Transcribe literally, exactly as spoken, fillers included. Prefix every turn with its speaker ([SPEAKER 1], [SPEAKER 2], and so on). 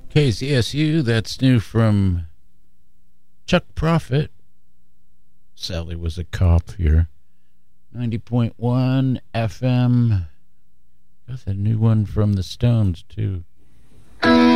[SPEAKER 1] K Z S U, that's new from Chuck Prophet. Sally was a cop here. ninety point one F M. Got a new one from the Stones, too.